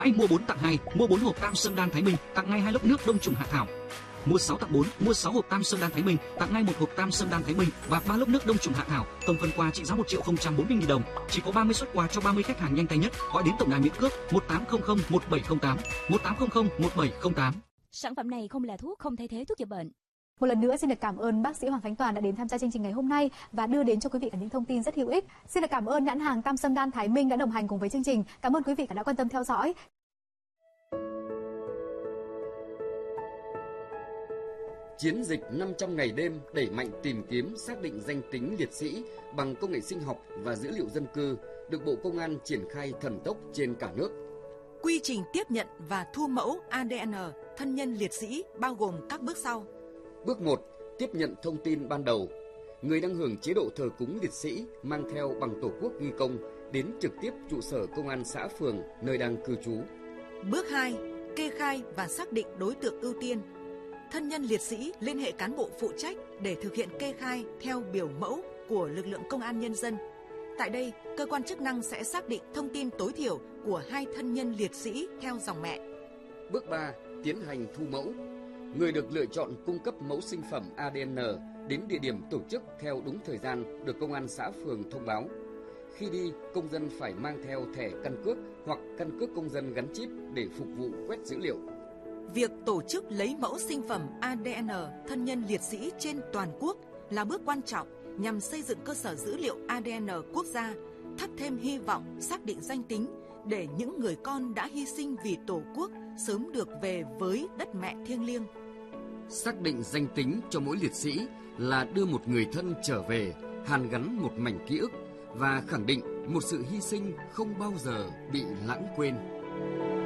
Hãy mua 4 tặng 2, mua 4 hộp tam sơn đan Thái Minh, tặng ngay 2 lốc nước đông trùng hạ thảo. Mua 6 tặng 4, mua 6 hộp tam sơn đan Thái Minh, tặng ngay 1 hộp tam sơn đan Thái Minh và 3 lốc nước đông trùng hạ thảo. Tổng phần quà trị giá 1.040.000 đồng. Chỉ có 30 suất quà cho 30 khách hàng nhanh tay nhất. Gọi đến tổng đài miễn cước 1800 1708, 1800 1708. Sản phẩm này không là thuốc, không thay thế thuốc chữa bệnh. Một lần nữa xin được cảm ơn bác sĩ Hoàng Khánh Toàn đã đến tham gia chương trình ngày hôm nay và đưa đến cho quý vị những thông tin rất hữu ích. Xin được cảm ơn nhãn hàng Tam Sơn Đan Thái Minh đã đồng hành cùng với chương trình. Cảm ơn quý vị đã quan tâm theo dõi. Chiến dịch 500 ngày đêm đẩy mạnh tìm kiếm xác định danh tính liệt sĩ bằng công nghệ sinh học và dữ liệu dân cư được Bộ Công an triển khai thần tốc trên cả nước. Quy trình tiếp nhận và thu mẫu ADN thân nhân liệt sĩ bao gồm các bước sau. Bước 1. Tiếp nhận thông tin ban đầu. Người đang hưởng chế độ thờ cúng liệt sĩ mang theo bằng Tổ quốc ghi công đến trực tiếp trụ sở công an xã phường nơi đang cư trú. Bước 2. Kê khai và xác định đối tượng ưu tiên. Thân nhân liệt sĩ liên hệ cán bộ phụ trách để thực hiện kê khai theo biểu mẫu của lực lượng công an nhân dân. Tại đây, cơ quan chức năng sẽ xác định thông tin tối thiểu của 2 thân nhân liệt sĩ theo dòng mẹ. Bước 3. Tiến hành thu mẫu. Người được lựa chọn cung cấp mẫu sinh phẩm ADN đến địa điểm tổ chức theo đúng thời gian được công an xã phường thông báo. Khi đi, công dân phải mang theo thẻ căn cước hoặc căn cước công dân gắn chip để phục vụ quét dữ liệu. Việc tổ chức lấy mẫu sinh phẩm ADN thân nhân liệt sĩ trên toàn quốc là bước quan trọng nhằm xây dựng cơ sở dữ liệu ADN quốc gia, thắp thêm hy vọng xác định danh tính để những người con đã hy sinh vì Tổ quốc sớm được về với đất mẹ thiêng liêng. Xác định danh tính cho mỗi liệt sĩ là đưa một người thân trở về, hàn gắn một mảnh ký ức và khẳng định một sự hy sinh không bao giờ bị lãng quên.